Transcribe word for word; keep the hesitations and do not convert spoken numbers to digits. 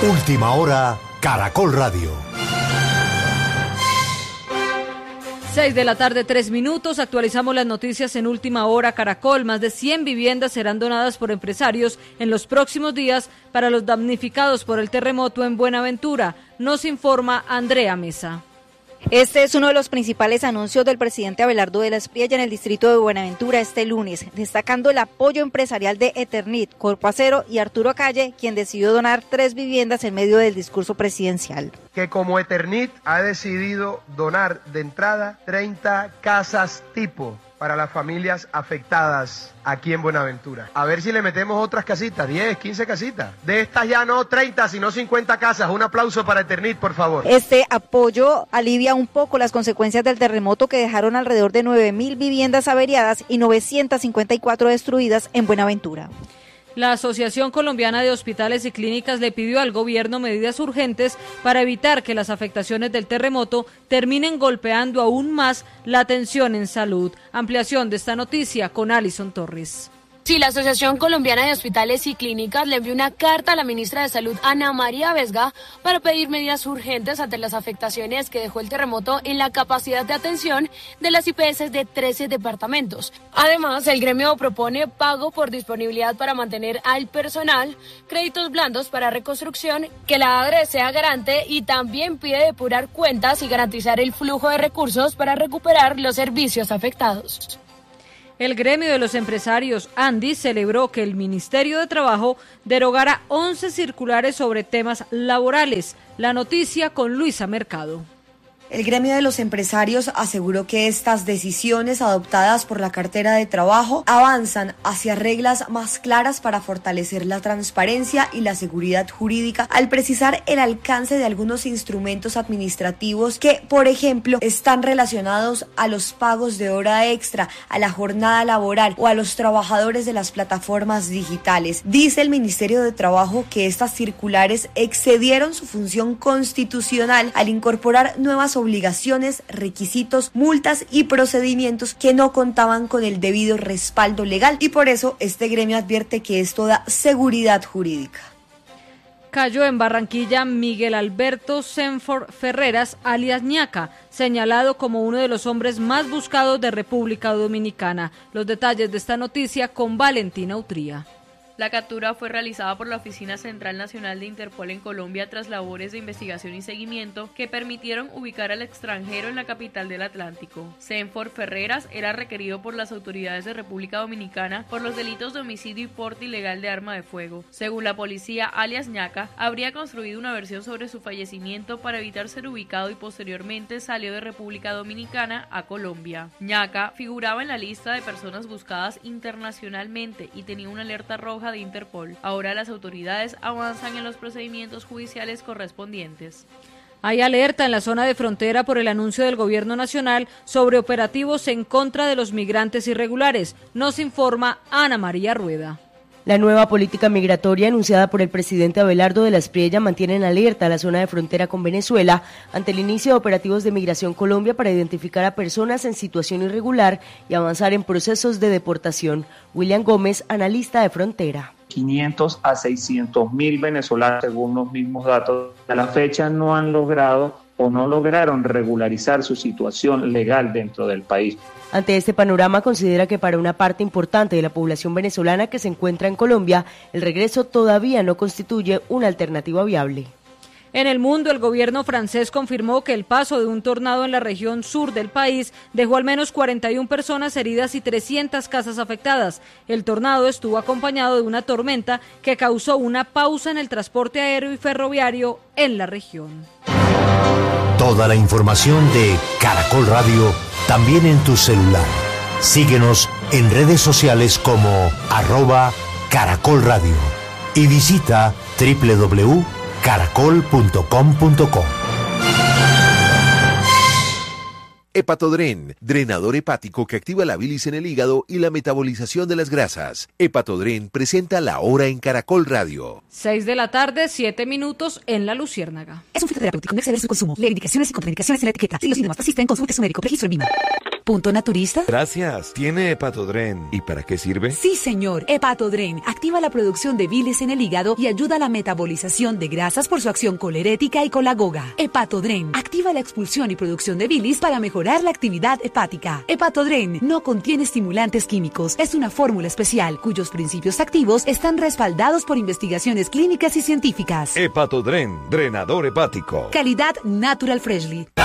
Última hora, Caracol Radio. Seis de la tarde, tres minutos. Actualizamos las noticias en Última Hora Caracol. Más de cien viviendas serán donadas por empresarios en los próximos días para los damnificados por el terremoto en Buenaventura. Nos informa Andrea Mesa. Este es uno de los principales anuncios del presidente Abelardo de la Espriella en el distrito de Buenaventura este lunes, destacando el apoyo empresarial de Eternit, Corpo Acero y Arturo Calle, quien decidió donar tres viviendas en medio del discurso presidencial. Que como Eternit ha decidido donar de entrada treinta casas tipo para las familias afectadas aquí en Buenaventura. A ver si le metemos otras casitas, diez, quince casitas. De estas ya no treinta, sino cincuenta casas. Un aplauso para Eternit, por favor. Este apoyo alivia un poco las consecuencias del terremoto que dejaron alrededor de nueve mil viviendas averiadas y novecientas cincuenta y cuatro destruidas en Buenaventura. La Asociación Colombiana de Hospitales y Clínicas le pidió al gobierno medidas urgentes para evitar que las afectaciones del terremoto terminen golpeando aún más la atención en salud. Ampliación de esta noticia con Alison Torres. Sí, la Asociación Colombiana de Hospitales y Clínicas le envió una carta a la ministra de Salud, Ana María Vesga, para pedir medidas urgentes ante las afectaciones que dejó el terremoto en la capacidad de atención de las I P S de trece departamentos. Además, el gremio propone pago por disponibilidad para mantener al personal, créditos blandos para reconstrucción, que la A D R E sea garante y también pide depurar cuentas y garantizar el flujo de recursos para recuperar los servicios afectados. El gremio de los empresarios ANDI celebró que el Ministerio de Trabajo derogara once circulares sobre temas laborales. La noticia con Luisa Mercado. El gremio de los empresarios aseguró que estas decisiones adoptadas por la cartera de trabajo avanzan hacia reglas más claras para fortalecer la transparencia y la seguridad jurídica al precisar el alcance de algunos instrumentos administrativos que, por ejemplo, están relacionados a los pagos de hora extra, a la jornada laboral o a los trabajadores de las plataformas digitales. Dice el Ministerio de Trabajo que estas circulares excedieron su función constitucional al incorporar nuevas obligaciones, requisitos, multas y procedimientos que no contaban con el debido respaldo legal y por eso este gremio advierte que esto da seguridad jurídica. Cayó en Barranquilla Miguel Alberto Senfor Ferreras, alias Ñaca, señalado como uno de los hombres más buscados de República Dominicana. Los detalles de esta noticia con Valentina Utría. La captura fue realizada por la Oficina Central Nacional de Interpol en Colombia tras labores de investigación y seguimiento que permitieron ubicar al extranjero en la capital del Atlántico. Senfor Ferreras era requerido por las autoridades de República Dominicana por los delitos de homicidio y porte ilegal de arma de fuego. Según la policía, alias Ñaca habría construido una versión sobre su fallecimiento para evitar ser ubicado y posteriormente salió de República Dominicana a Colombia. Ñaca figuraba en la lista de personas buscadas internacionalmente y tenía una alerta roja de Interpol. Ahora las autoridades avanzan en los procedimientos judiciales correspondientes. Hay alerta en la zona de frontera por el anuncio del gobierno nacional sobre operativos en contra de los migrantes irregulares. Nos informa Ana María Rueda. La nueva política migratoria anunciada por el presidente Abelardo de la Espriella mantiene en alerta a la zona de frontera con Venezuela ante el inicio de operativos de Migración Colombia para identificar a personas en situación irregular y avanzar en procesos de deportación. William Gómez, analista de frontera. quinientos a seiscientos mil venezolanos, según los mismos datos. A la fecha no han logrado o no lograron regularizar su situación legal dentro del país. Ante este panorama, considera que para una parte importante de la población venezolana que se encuentra en Colombia, el regreso todavía no constituye una alternativa viable. En el mundo, el gobierno francés confirmó que el paso de un tornado en la región sur del país dejó al menos cuarenta y una personas heridas y trescientas casas afectadas. El tornado estuvo acompañado de una tormenta que causó una pausa en el transporte aéreo y ferroviario en la región. Toda la información de Caracol Radio también en tu celular. Síguenos en redes sociales como arroba Caracol Radio y visita doble u doble u doble u punto caracol punto com punto co. Hepatodren, drenador hepático que activa la bilis en el hígado y la metabolización de las grasas. Hepatodren presenta La Hora en Caracol Radio. Seis de la tarde, siete minutos en La Luciérnaga. Es un fitoterapéutico, no exceder su consumo. Lee indicaciones y contraindicaciones en la etiqueta. Si los síntomas persisten, consulte a su médico. Registro en V I M A. Punto naturista. Gracias. ¿Tiene Hepatodren? ¿Y para qué sirve? Sí, señor. Hepatodren activa la producción de bilis en el hígado y ayuda a la metabolización de grasas por su acción colerética y colagoga. Hepatodren activa la expulsión y producción de bilis para mejorar la actividad hepática. Hepatodren no contiene estimulantes químicos. Es una fórmula especial cuyos principios activos están respaldados por investigaciones clínicas y científicas. Hepatodren, drenador hepático. Calidad Natural Freshly.